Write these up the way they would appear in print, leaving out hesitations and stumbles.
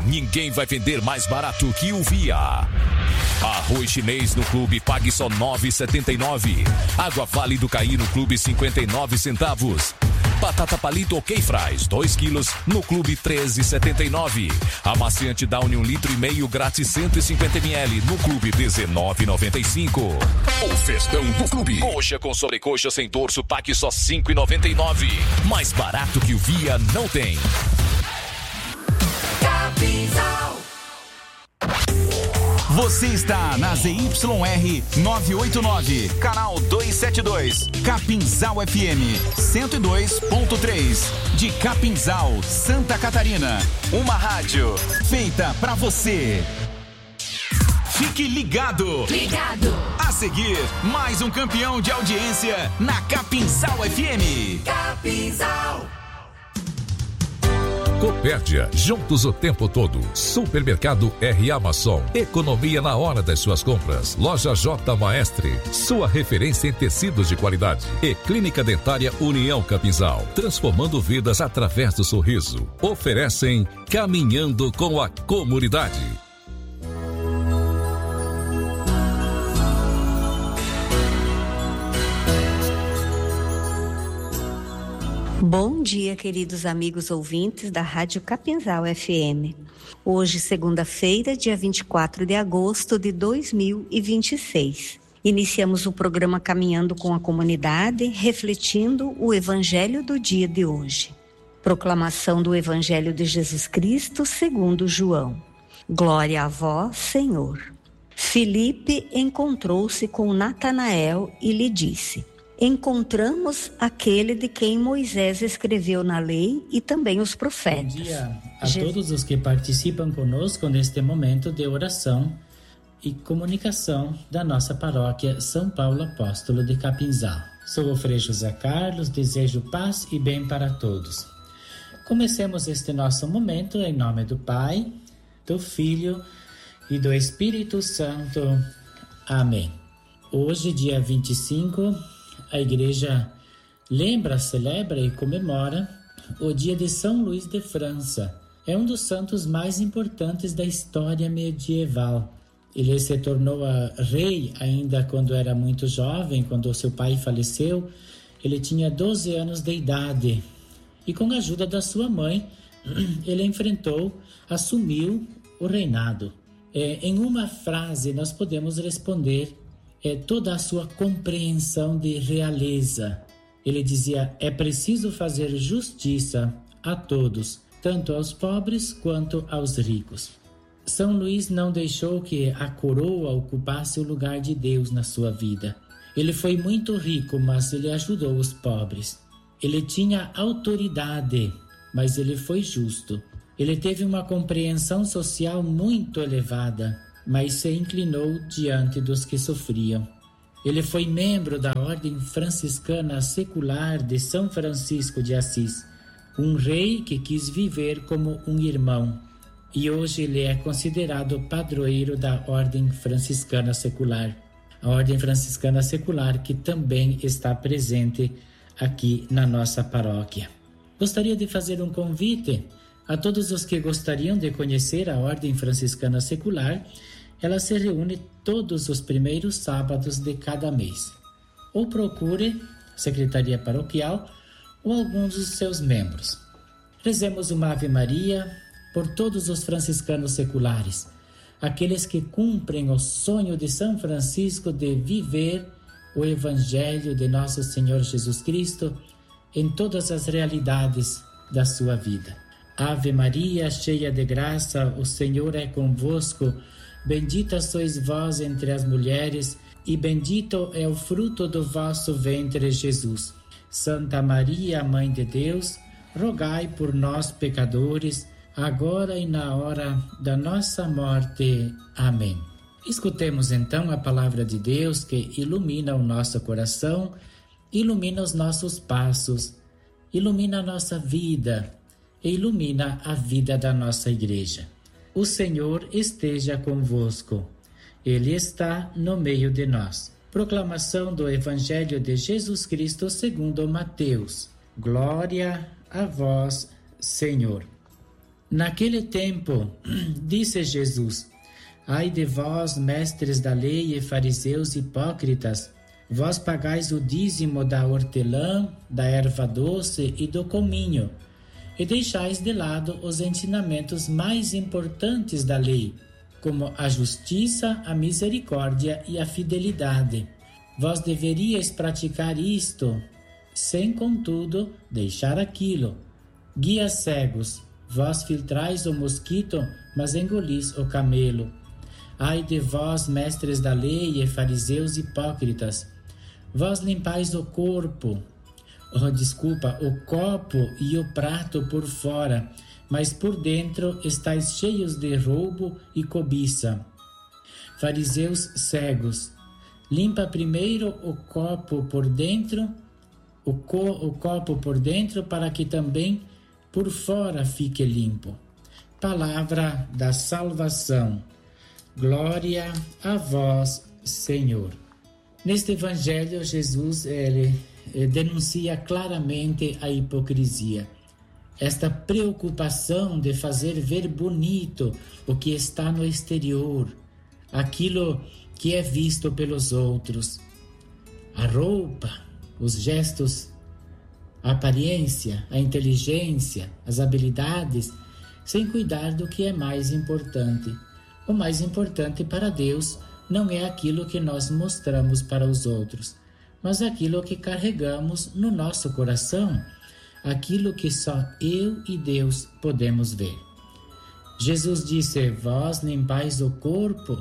ninguém vai vender mais barato que o Via. Arroz chinês no clube pague só R$ 9,79. Água Vale do Caí no clube 59 centavos. Batata palito OK Fries 2 quilos no clube 13,79. Amaciante Downy 1,5 litro grátis 150 ml no clube 19,95. O festão do clube. Coxa com sobrecoxa sem dorso pague só 5,99. Mais barato que o Via não tem. Capinzal. Você está na ZYR 989, canal 272, Capinzal FM 102.3, de Capinzal, Santa Catarina. Uma rádio feita pra você. Fique ligado. Ligado. A seguir, mais um campeão de audiência na Capinzal FM. Capinzal. Copérdia, juntos o tempo todo. Supermercado R. Amazon, economia na hora das suas compras. Loja J. Maestre, sua referência em tecidos de qualidade. E Clínica Dentária União Capinzal, transformando vidas através do sorriso. Oferecem Caminhando com a Comunidade. Bom dia, queridos amigos ouvintes da Rádio Capinzal FM. Hoje, segunda-feira, dia 24 de agosto de 2026. Iniciamos o programa Caminhando com a Comunidade, refletindo o Evangelho do dia de hoje. Proclamação do Evangelho de Jesus Cristo segundo João. Glória a vós, Senhor. Filipe encontrou-se com Natanael e lhe disse: encontramos aquele de quem Moisés escreveu na lei e também os profetas. Bom dia a todos os que participam conosco neste momento de oração e comunicação da nossa paróquia São Paulo Apóstolo de Capinzal. Sou o Frei José Carlos, desejo paz e bem para todos. Comecemos este nosso momento em nome do Pai, do Filho e do Espírito Santo. Amém. Hoje, dia 25, a Igreja lembra, celebra e comemora o dia de São Luís de França. É um dos santos mais importantes da história medieval. Ele se tornou rei ainda quando era muito jovem, quando seu pai faleceu. Ele tinha 12 anos de idade e, com a ajuda da sua mãe, ele assumiu o reinado. Em uma frase nós podemos responder toda a sua compreensão de realeza. Ele dizia: é preciso fazer justiça a todos, tanto aos pobres quanto aos ricos. São Luís não deixou que a coroa ocupasse o lugar de Deus na sua vida. Ele foi muito rico, mas ele ajudou os pobres. Ele tinha autoridade, mas ele foi justo. Ele teve uma compreensão social muito elevada, mas se inclinou diante dos que sofriam. Ele foi membro da Ordem Franciscana Secular de São Francisco de Assis, um rei que quis viver como um irmão, e hoje ele é considerado padroeiro da Ordem Franciscana Secular. A Ordem Franciscana Secular que também está presente aqui na nossa paróquia. Gostaria de fazer um convite a todos os que gostariam de conhecer a Ordem Franciscana Secular. Ela se reúne todos os primeiros sábados de cada mês. Ou procure a Secretaria Paroquial ou alguns dos seus membros. Rezemos uma Ave Maria por todos os franciscanos seculares, aqueles que cumprem o sonho de São Francisco de viver o Evangelho de nosso Senhor Jesus Cristo em todas as realidades da sua vida. Ave Maria, cheia de graça, o Senhor é convosco. Bendita sois vós entre as mulheres, e bendito é o fruto do vosso ventre, Jesus. Santa Maria, Mãe de Deus, rogai por nós, pecadores, agora e na hora da nossa morte. Amém. Escutemos então a palavra de Deus que ilumina o nosso coração, ilumina os nossos passos, ilumina a nossa vida e ilumina a vida da nossa igreja. O Senhor esteja convosco. Ele está no meio de nós. Proclamação do Evangelho de Jesus Cristo segundo Mateus. Glória a vós, Senhor. Naquele tempo, disse Jesus: ai de vós, mestres da lei e fariseus hipócritas, vós pagais o dízimo da hortelã, da erva doce e do cominho, e deixais de lado os ensinamentos mais importantes da lei, como a justiça, a misericórdia e a fidelidade. Vós deveríeis praticar isto, sem, contudo, deixar aquilo. Guias cegos, vós filtrais o mosquito, mas engolis o camelo. Ai de vós, mestres da lei e fariseus hipócritas, vós limpais o copo e o prato por fora, mas por dentro estáis cheios de roubo e cobiça. Fariseus cegos, limpa primeiro o copo por dentro, para que também por fora fique limpo. Palavra da salvação. Glória a vós, Senhor. Neste evangelho, Jesus denuncia claramente a hipocrisia. Esta preocupação de fazer ver bonito o que está no exterior, aquilo que é visto pelos outros. A roupa, os gestos, a aparência, a inteligência, as habilidades, sem cuidar do que é mais importante. O mais importante para Deus não é aquilo que nós mostramos para os outros, mas aquilo que carregamos no nosso coração, aquilo que só eu e Deus podemos ver. Jesus disse: vós limpais o corpo,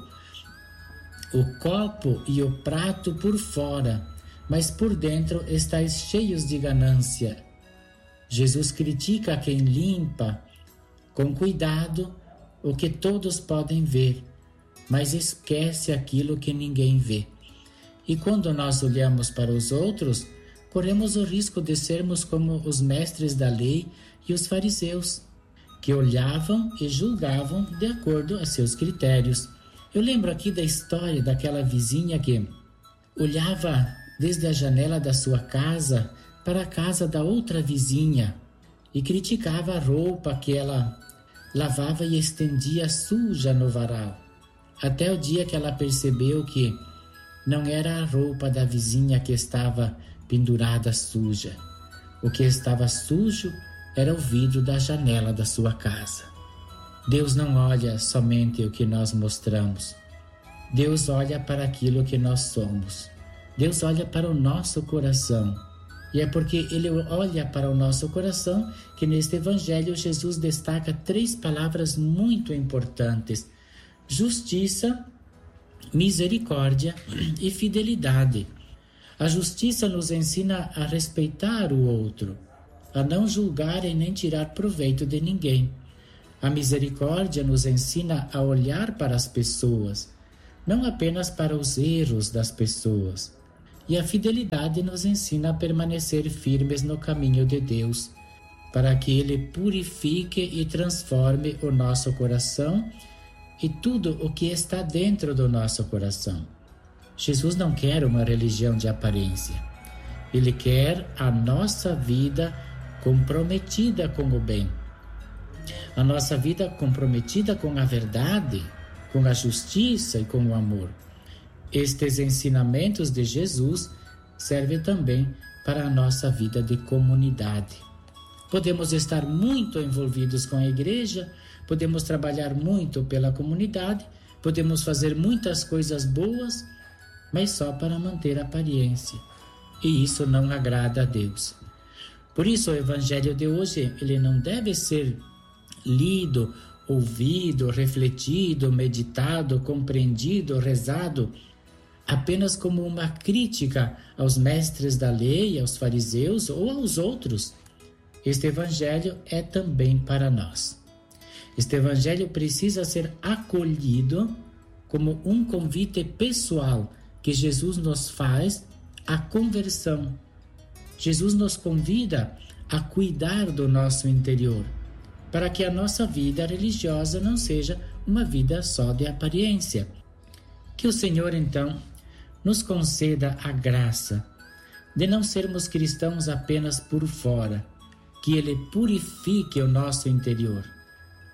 o copo e o prato por fora, mas por dentro estáis cheios de ganância. Jesus critica quem limpa com cuidado o que todos podem ver, mas esquece aquilo que ninguém vê. E quando nós olhamos para os outros, corremos o risco de sermos como os mestres da lei e os fariseus, que olhavam e julgavam de acordo a seus critérios. Eu lembro aqui da história daquela vizinha que olhava desde a janela da sua casa para a casa da outra vizinha e criticava a roupa que ela lavava e estendia suja no varal, até o dia que ela percebeu que não era a roupa da vizinha que estava pendurada suja. O que estava sujo era o vidro da janela da sua casa. Deus não olha somente o que nós mostramos. Deus olha para aquilo que nós somos. Deus olha para o nosso coração. E é porque Ele olha para o nosso coração que neste Evangelho Jesus destaca 3 palavras muito importantes: justiça, misericórdia e fidelidade. A justiça nos ensina a respeitar o outro, a não julgar e nem tirar proveito de ninguém. A misericórdia nos ensina a olhar para as pessoas, não apenas para os erros das pessoas. E a fidelidade nos ensina a permanecer firmes no caminho de Deus, para que Ele purifique e transforme o nosso coração e tudo o que está dentro do nosso coração. Jesus não quer uma religião de aparência. Ele quer a nossa vida comprometida com o bem. A nossa vida comprometida com a verdade, com a justiça e com o amor. Estes ensinamentos de Jesus servem também para a nossa vida de comunidade. Podemos estar muito envolvidos com a igreja, podemos trabalhar muito pela comunidade, podemos fazer muitas coisas boas, mas só para manter a aparência. E isso não agrada a Deus. Por isso o Evangelho de hoje, ele não deve ser lido, ouvido, refletido, meditado, compreendido, rezado, apenas como uma crítica aos mestres da lei, aos fariseus ou aos outros. Este Evangelho é também para nós. Este Evangelho precisa ser acolhido como um convite pessoal que Jesus nos faz à conversão. Jesus nos convida a cuidar do nosso interior, para que a nossa vida religiosa não seja uma vida só de aparência. Que o Senhor, então, nos conceda a graça de não sermos cristãos apenas por fora, que Ele purifique o nosso interior,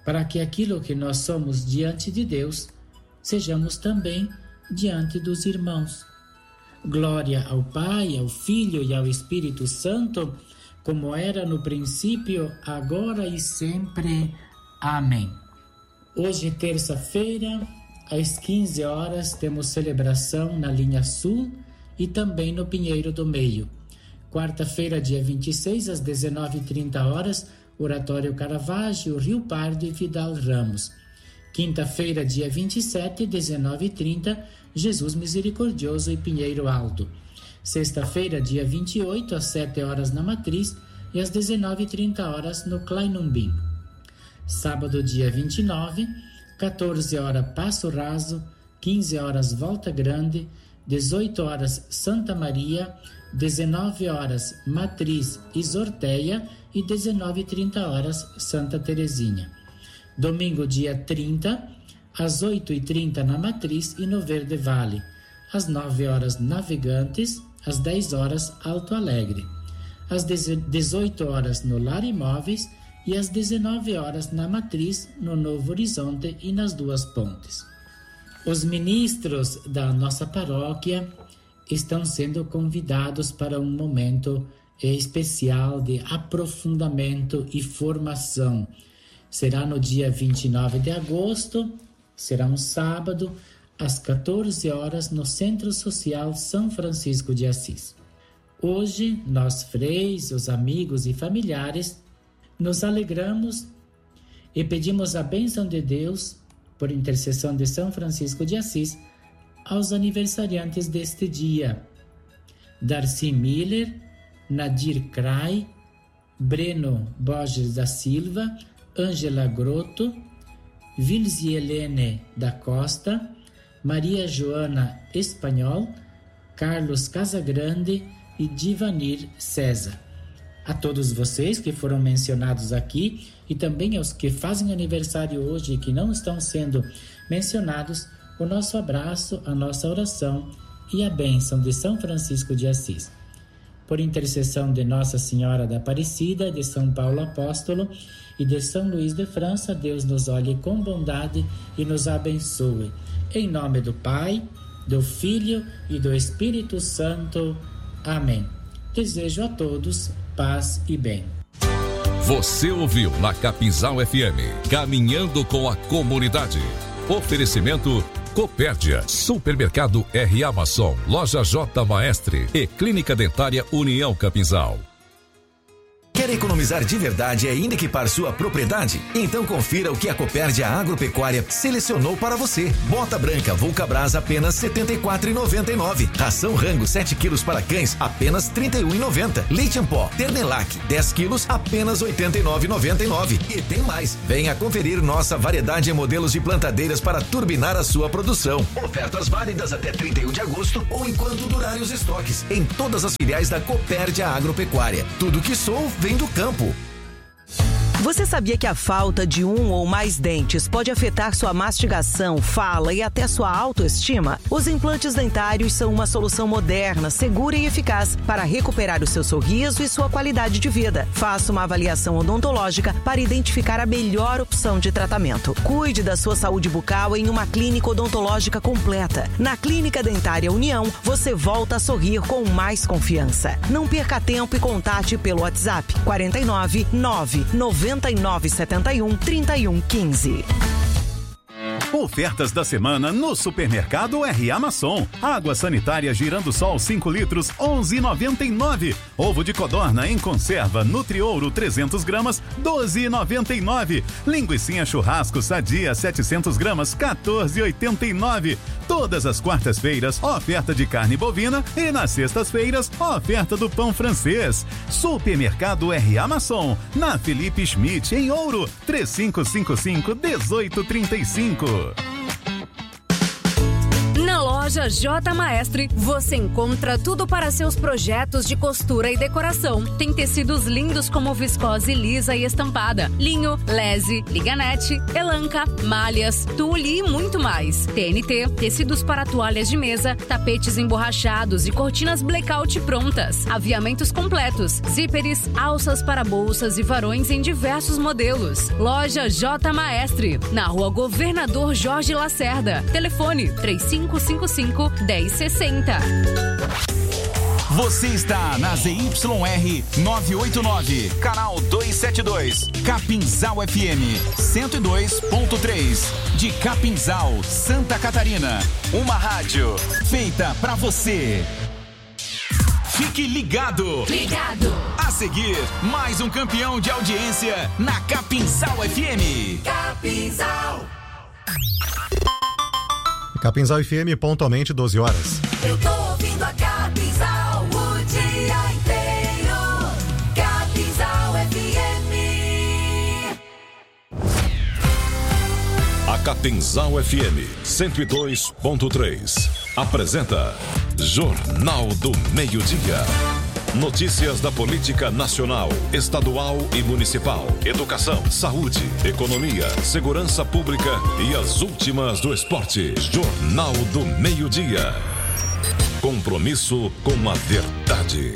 para que aquilo que nós somos diante de Deus, sejamos também diante dos irmãos. Glória ao Pai, ao Filho e ao Espírito Santo, como era no princípio, agora e sempre. Amém. Hoje, terça-feira, às 15 horas, temos celebração na linha Sul e também no Pinheiro do Meio. Quarta-feira, dia 26, às 19h30, Oratório Caravaggio, Rio Pardo e Vidal Ramos. Quinta-feira, dia 27, 19h30, Jesus Misericordioso e Pinheiro Alto. Sexta-feira, dia 28, às 7 horas na Matriz e às 19h30 no Kleinunbim. Sábado, dia 29, 14 horas Passo Raso, 15 horas Volta Grande, 18 horas Santa Maria, 19 horas Matriz e Sorteia e 19h30 Santa Terezinha. Domingo, dia 30, às 8h30 na Matriz e no Verde Vale. Às 9 horas Navegantes, às 10 horas Alto Alegre. Às 18 horas no Lar Imóveis e às 19 horas na Matriz, no Novo Horizonte e nas Duas Pontes. Os ministros da nossa paróquia estão sendo convidados para um momento especial de aprofundamento e formação. Será no dia 29 de agosto, será um sábado, às 14 horas, no Centro Social São Francisco de Assis. Hoje, nós freis, os amigos e familiares, nos alegramos e pedimos a bênção de Deus, por intercessão de São Francisco de Assis, aos aniversariantes deste dia: Darcy Miller, Nadir Krai, Breno Borges da Silva, Ângela Grotto, Vilzielene da Costa, Maria Joana Espanhol, Carlos Casagrande e Divanir César. A todos vocês que foram mencionados aqui e também aos que fazem aniversário hoje e que não estão sendo mencionados, o nosso abraço, a nossa oração e a bênção de São Francisco de Assis. Por intercessão de Nossa Senhora da Aparecida, de São Paulo Apóstolo e de São Luís de França, Deus nos olhe com bondade e nos abençoe. Em nome do Pai, do Filho e do Espírito Santo. Amém. Desejo a todos paz e bem. Você ouviu na Capinzal FM, Caminhando com a Comunidade. Oferecimento Copérdia, Supermercado R. Amason, Loja J. Maestre e Clínica Dentária União Capinzal. Quer economizar de verdade e ainda equipar sua propriedade? Então confira o que a Copérdia Agropecuária selecionou para você. Bota branca Vulcabras apenas R$ 74,99. Ração Rango 7 quilos para cães apenas R$ 31,90. Leite em pó Ternelac 10 quilos apenas R$ 89,99. E tem mais. Venha conferir nossa variedade em modelos de plantadeiras para turbinar a sua produção. Ofertas válidas até 31 de agosto ou enquanto durarem os estoques. Em todas as filiais da Copérdia Agropecuária. Tudo que sou vem do campo. Você sabia que a falta de um ou mais dentes pode afetar sua mastigação, fala e até sua autoestima? Os implantes dentários são uma solução moderna, segura e eficaz para recuperar o seu sorriso e sua qualidade de vida. Faça uma avaliação odontológica para identificar a melhor opção de tratamento. Cuide da sua saúde bucal em uma clínica odontológica completa. Na Clínica Dentária União, você volta a sorrir com mais confiança. Não perca tempo e contate pelo WhatsApp 49 9971 3115. Ofertas da semana no Supermercado R. Amason. Água sanitária Girando Sol 5 litros, 11,99. Ovo de codorna em conserva Nutriouro 300 gramas, 12,99. Linguicinha churrasco Sadia 700 gramas, 14,89. Todas as quartas-feiras, oferta de carne bovina e nas sextas-feiras, oferta do pão francês. Supermercado R. Amason, na Felipe Schmidt, em Ouro, 3555-1835. Loja J Maestre, você encontra tudo para seus projetos de costura e decoração. Tem tecidos lindos como viscose lisa e estampada, linho, lese, liganete, elanca, malhas, tule e muito mais. TNT, tecidos para toalhas de mesa, tapetes emborrachados e cortinas blackout prontas. Aviamentos completos, zíperes, alças para bolsas e varões em diversos modelos. Loja J Maestre, na Rua Governador Jorge Lacerda. Telefone 3555-1060. Você está na ZYR 989, canal 272, Capinzal FM 102.3, de Capinzal, Santa Catarina. Uma rádio feita pra você. Fique ligado. A seguir, mais um campeão de audiência na Capinzal FM. Capinzal FM, pontualmente 12 horas. Eu tô ouvindo a Capinzal o dia inteiro. Capinzal FM. A Capinzal FM 102.3 apresenta Jornal do Meio-Dia. Notícias da política nacional, estadual e municipal, educação, saúde, economia, segurança pública e as últimas do esporte. Jornal do Meio-Dia. Compromisso com a verdade.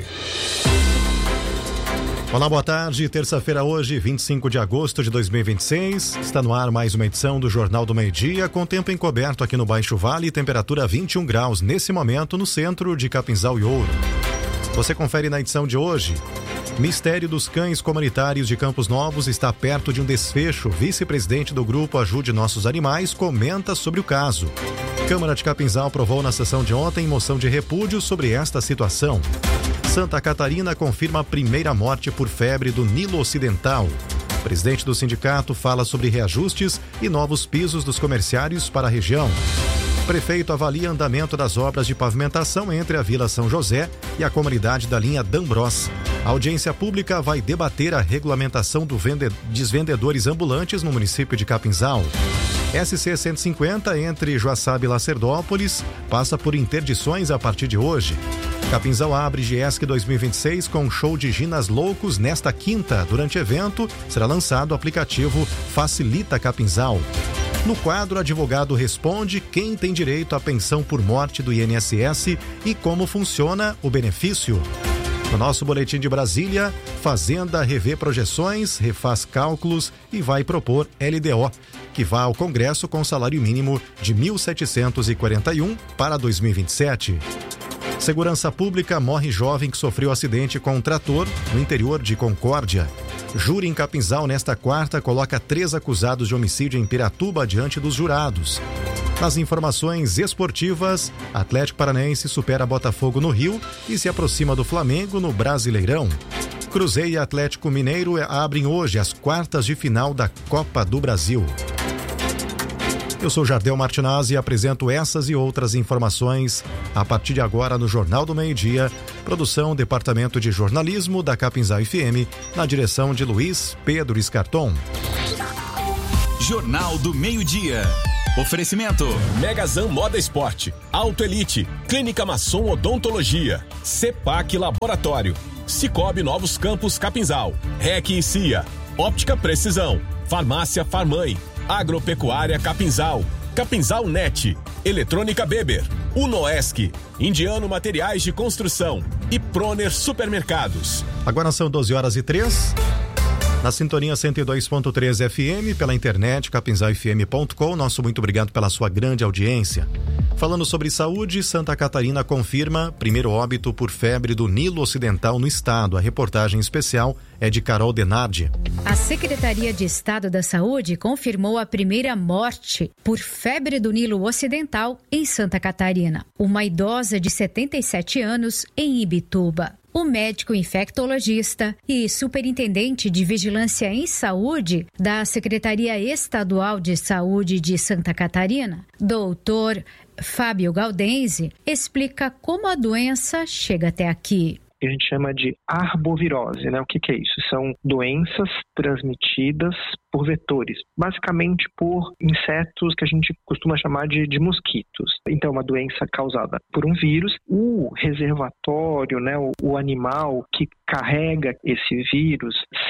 Olá, boa tarde. Terça-feira hoje, 25 de agosto de 2026. Está no ar mais uma edição do Jornal do Meio-Dia, com tempo encoberto aqui no Baixo Vale e temperatura 21 graus nesse momento no centro de Capinzal e Ouro. Você confere na edição de hoje. Mistério dos Cães Comunitários de Campos Novos está perto de um desfecho. Vice-presidente do grupo Ajude Nossos Animais comenta sobre o caso. Câmara de Capinzal aprovou na sessão de ontem moção de repúdio sobre esta situação. Santa Catarina confirma a primeira morte por febre do Nilo Ocidental. O presidente do sindicato fala sobre reajustes e novos pisos dos comerciários para a região. Prefeito avalia andamento das obras de pavimentação entre a Vila São José e a comunidade da linha D'Ambros. A audiência pública vai debater a regulamentação dos vendedores ambulantes no município de Capinzal. SC 150 entre Joaçaba e Lacerdópolis passa por interdições a partir de hoje. Capinzal abre GESC 2026 com show de Ginas Loucos nesta quinta. Durante o evento, será lançado o aplicativo Facilita Capinzal. No quadro, advogado responde quem tem direito à pensão por morte do INSS e como funciona o benefício. No nosso boletim de Brasília, Fazenda revê projeções, refaz cálculos e vai propor LDO, que vá ao Congresso com salário mínimo de R$ 1.741 para 2027. Segurança Pública morre jovem que sofreu acidente com um trator no interior de Concórdia. Júri em Capinzal, nesta quarta, coloca 3 acusados de homicídio em Piratuba diante dos jurados. Nas informações esportivas, Atlético Paranaense supera Botafogo no Rio e se aproxima do Flamengo no Brasileirão. Cruzeiro e Atlético Mineiro abrem hoje as quartas de final da Copa do Brasil. Eu sou Jardel Martinazzi e apresento essas e outras informações a partir de agora no Jornal do Meio-Dia. Produção, Departamento de Jornalismo da Capinzal FM, na direção de Luiz Pedro Escarton. Jornal do Meio-Dia. Oferecimento: Megazan Moda Esporte, Auto Elite, Clínica Masson Odontologia, Cepac Laboratório, Cicobi Novos Campos Capinzal, REC e CIA, Óptica Precisão, Farmácia Farmãe, Agropecuária Capinzal, Capinzal Net, Eletrônica Beber, Unoesc, Indiano Materiais de Construção e Proner Supermercados. Agora são 12h03. Na sintonia 102.3 FM, pela internet, capinzalfm.com. Nosso muito obrigado pela sua grande audiência. Falando sobre saúde, Santa Catarina confirma primeiro óbito por febre do Nilo Ocidental no estado. A reportagem especial é de Carol Denardi. A Secretaria de Estado da Saúde confirmou a primeira morte por febre do Nilo Ocidental em Santa Catarina. Uma idosa de 77 anos em Ibituba. O médico infectologista e superintendente de Vigilância em Saúde da Secretaria Estadual de Saúde de Santa Catarina, doutor Fábio Gaudenzi, explica como a doença chega até aqui. A gente chama de arbovirose, né? O que é isso? São doenças transmitidas por vetores, basicamente por insetos que a gente costuma chamar de mosquitos. Então, uma doença causada por um vírus. O reservatório, né, o animal que carrega esse vírus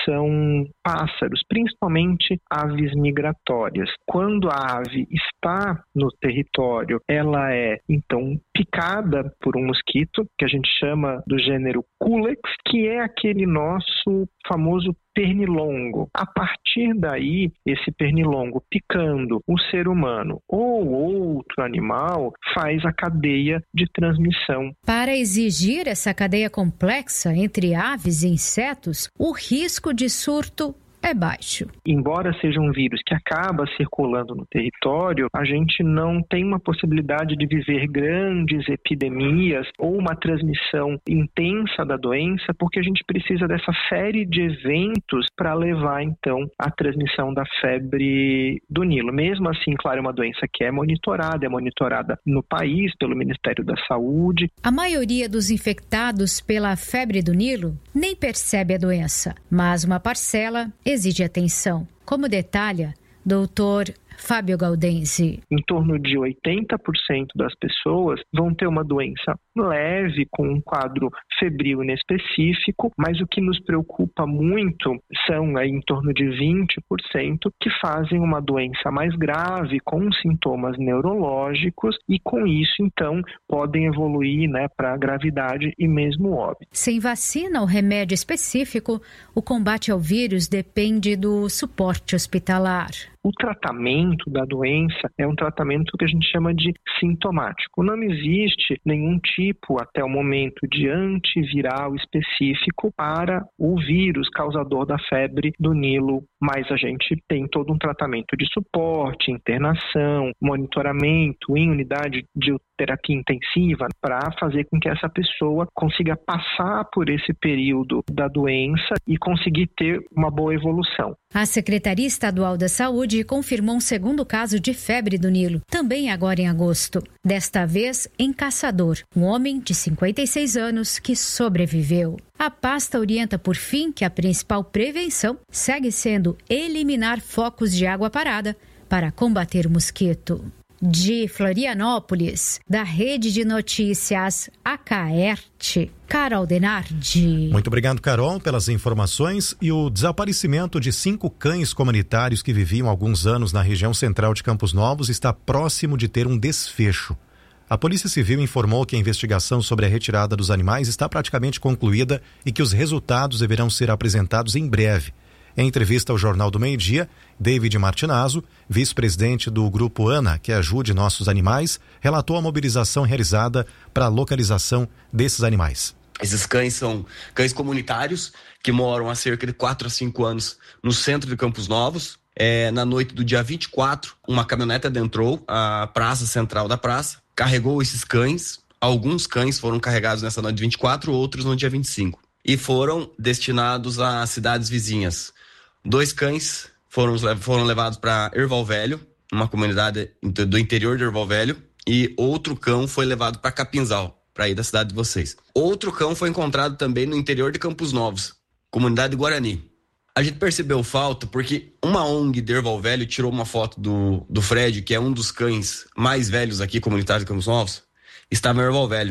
são pássaros, principalmente aves migratórias. Quando a ave está no território, ela é, então, picada por um mosquito, que a gente chama do gênero Culex, que é aquele nosso famoso pernilongo. A partir daí, esse pernilongo picando o ser humano ou outro animal faz a cadeia de transmissão. Para exigir essa cadeia complexa entre aves e insetos, o risco de surto é baixo. Embora seja um vírus que acaba circulando no território, a gente não tem uma possibilidade de viver grandes epidemias ou uma transmissão intensa da doença, porque a gente precisa dessa série de eventos para levar, então, à transmissão da febre do Nilo. Mesmo assim, claro, é uma doença que é monitorada no país pelo Ministério da Saúde. A maioria dos infectados pela febre do Nilo nem percebe a doença, mas uma parcela exige atenção, como detalha Dr. Fábio Gaudenzi. Em torno de 80% das pessoas vão ter uma doença leve, com um quadro febril inespecífico, mas o que nos preocupa muito são em torno de 20% que fazem uma doença mais grave, com sintomas neurológicos, e com isso, então, podem evoluir, né, para a gravidade e mesmo óbito. Sem vacina ou remédio específico, o combate ao vírus depende do suporte hospitalar. O tratamento da doença é um tratamento que a gente chama de sintomático. Não existe nenhum tipo, até o momento, de antiviral específico para o vírus causador da febre do Nilo, mas a gente tem todo um tratamento de suporte, internação, monitoramento em unidade de terapia intensiva para fazer com que essa pessoa consiga passar por esse período da doença e conseguir ter uma boa evolução. A Secretaria Estadual da Saúde confirmou um segundo caso de febre do Nilo, também agora em agosto. Desta vez em Caçador, um homem de 56 anos que sobreviveu. A pasta orienta, por fim, que a principal prevenção segue sendo eliminar focos de água parada para combater o mosquito. De Florianópolis, da Rede de Notícias Acaerte, Carol Denardi. Muito obrigado, Carol, pelas informações. E o desaparecimento de 5 cães comunitários que viviam há alguns anos na região central de Campos Novos está próximo de ter um desfecho. A Polícia Civil informou que a investigação sobre a retirada dos animais está praticamente concluída e que os resultados deverão ser apresentados em breve. Em entrevista ao Jornal do Meio-Dia, David Martinazzo, vice-presidente do Grupo ANA, que ajude nossos animais, relatou a mobilização realizada para a localização desses animais. Esses cães são cães comunitários que moram há cerca de 4 a 5 anos no centro de Campos Novos. Na noite do dia 24, uma caminhonete adentrou a praça central da praça, carregou esses cães. Alguns cães foram carregados nessa noite de 24, outros no dia 25. E foram destinados a cidades vizinhas. 2 cães foram levados para Erval Velho, uma comunidade do interior de Erval Velho, e outro cão foi levado para Capinzal, para ir da cidade de vocês. Outro cão foi encontrado também no interior de Campos Novos, comunidade de Guarani. A gente percebeu falta porque uma ONG de Erval Velho tirou uma foto do Fred, que é um dos cães mais velhos aqui, comunitário de Campos Novos, estava em Erval Velho.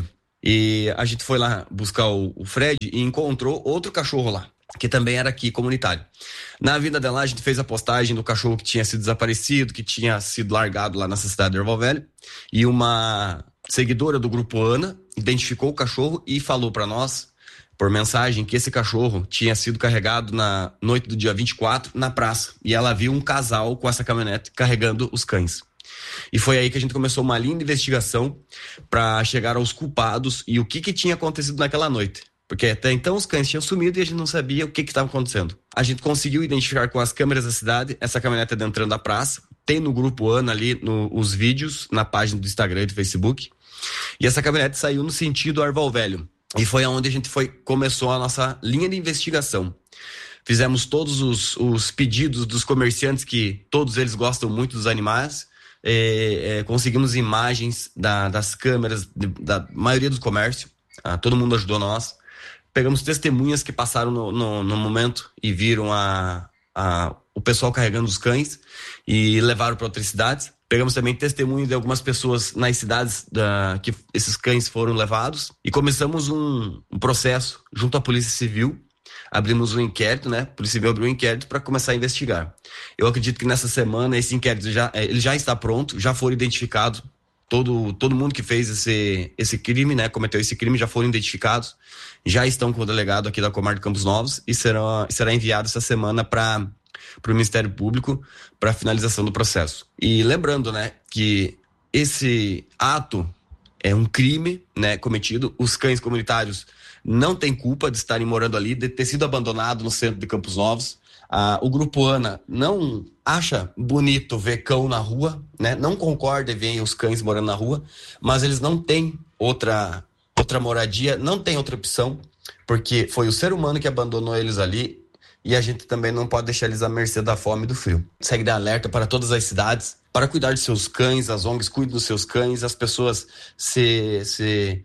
E a gente foi lá buscar o Fred e encontrou outro cachorro lá, que também era aqui comunitário. Na vinda dela, a gente fez a postagem do cachorro que tinha sido desaparecido, que tinha sido largado lá nessa cidade de Erval Velho, e uma seguidora do Grupo ANA identificou o cachorro e falou para nós, por mensagem, que esse cachorro tinha sido carregado na noite do dia 24 na praça, e ela viu um casal com essa caminhonete carregando os cães. E foi aí que a gente começou uma linda investigação para chegar aos culpados e o que tinha acontecido naquela noite. Porque até então os cães tinham sumido e a gente não sabia o que estava acontecendo. A gente conseguiu identificar com as câmeras da cidade essa caminhonete adentrando a praça. Tem no Grupo ANA ali os vídeos, na página do Instagram e do Facebook. E essa caminhonete saiu no sentido Erval Velho. E foi onde a gente começou a nossa linha de investigação. Fizemos todos os pedidos dos comerciantes, que todos eles gostam muito dos animais. Conseguimos imagens das câmeras da maioria do comércio. Todo mundo ajudou nós. Pegamos testemunhas que passaram no momento e viram o pessoal carregando os cães e levaram para outras cidades. Pegamos também testemunho de algumas pessoas nas cidades que esses cães foram levados e começamos um processo junto à Polícia Civil. Abrimos um inquérito, né? A Polícia Civil abriu um inquérito para começar a investigar. Eu acredito que nessa semana esse inquérito ele já está pronto, já foram identificados todo mundo que fez esse crime, né? Cometeu esse crime, já foram identificados, já estão com o delegado aqui da Comarca de Campos Novos e será enviado essa semana para o Ministério Público para finalização do processo. E lembrando, né, que esse ato é um crime, né, cometido. Os cães comunitários não têm culpa de estarem morando ali, de ter sido abandonado no centro de Campos Novos. O Grupo ANA não acha bonito ver cão na rua, né? Não concorda em ver os cães morando na rua, mas eles não têm outra moradia, não tem outra opção, porque foi o ser humano que abandonou eles ali e a gente também não pode deixar eles à mercê da fome e do frio. Segue de alerta para todas as cidades, para cuidar de seus cães, as ONGs cuidem dos seus cães, as pessoas se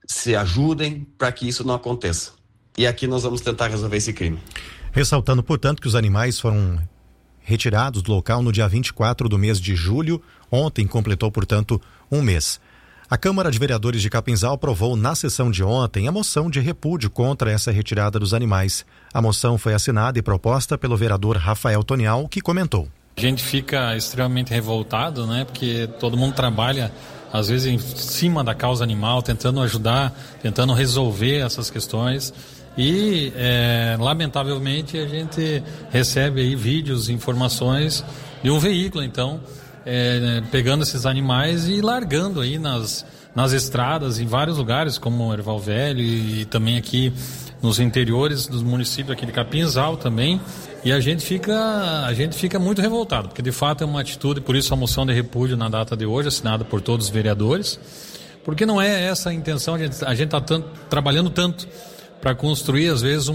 ajudem para que isso não aconteça. E aqui nós vamos tentar resolver esse crime. Ressaltando, portanto, que os animais foram retirados do local no dia 24 do mês de julho. Ontem completou, portanto, um mês. A Câmara de Vereadores de Capinzal aprovou na sessão de ontem a moção de repúdio contra essa retirada dos animais. A moção foi assinada e proposta pelo vereador Rafael Tonial, que comentou. A gente fica extremamente revoltado, né? Porque todo mundo trabalha, às vezes, em cima da causa animal, tentando ajudar, tentando resolver essas questões. E, lamentavelmente, a gente recebe aí vídeos, informações de um veículo, então, pegando esses animais e largando aí nas estradas, em vários lugares, como Erval Velho e também aqui nos interiores dos municípios aqui de Capinzal também. E a gente fica muito revoltado, porque de fato é uma atitude, por isso a moção de repúdio na data de hoje, assinada por todos os vereadores, porque não é essa a intenção, a gente está trabalhando tanto para construir, às vezes,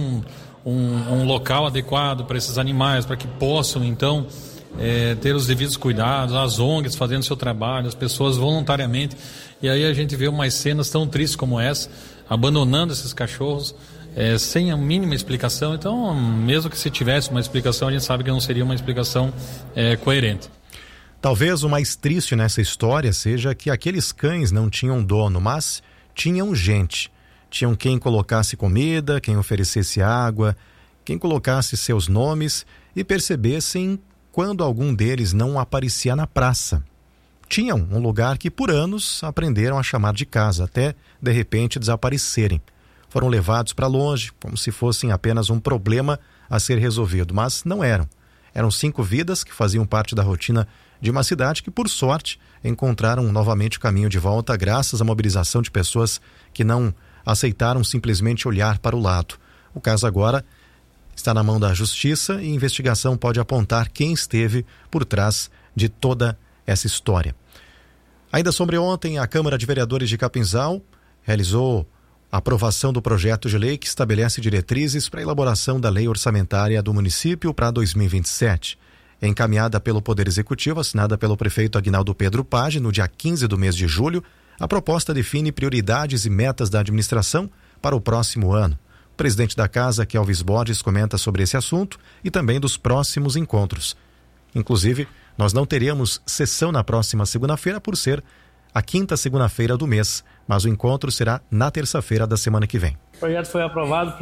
um local adequado para esses animais, para que possam, então, ter os devidos cuidados, as ONGs fazendo seu trabalho, as pessoas voluntariamente. E aí a gente vê umas cenas tão tristes como essa, abandonando esses cachorros, sem a mínima explicação. Então, mesmo que se tivesse uma explicação, a gente sabe que não seria uma explicação coerente. Talvez o mais triste nessa história seja que aqueles cães não tinham dono, mas tinham gente. Tinham quem colocasse comida, quem oferecesse água, quem colocasse seus nomes e percebessem quando algum deles não aparecia na praça. Tinham um lugar que por anos aprenderam a chamar de casa, até de repente desaparecerem. Foram levados para longe, como se fossem apenas um problema a ser resolvido, mas não eram. Eram 5 vidas que faziam parte da rotina de uma cidade que, por sorte, encontraram novamente o caminho de volta graças à mobilização de pessoas que não aceitaram simplesmente olhar para o lado. O caso agora está na mão da Justiça e a investigação pode apontar quem esteve por trás de toda essa história. Ainda sobre ontem, a Câmara de Vereadores de Capinzal realizou a aprovação do projeto de lei que estabelece diretrizes para a elaboração da lei orçamentária do município para 2027. Encaminhada pelo Poder Executivo, assinada pelo prefeito Aguinaldo Pedro Page no dia 15 do mês de julho, a proposta define prioridades e metas da administração para o próximo ano. O presidente da Casa, Kelvis Borges, comenta sobre esse assunto e também dos próximos encontros. Inclusive, nós não teremos sessão na próxima segunda-feira por ser a 5ª segunda-feira do mês, mas o encontro será na terça-feira da semana que vem. O projeto foi aprovado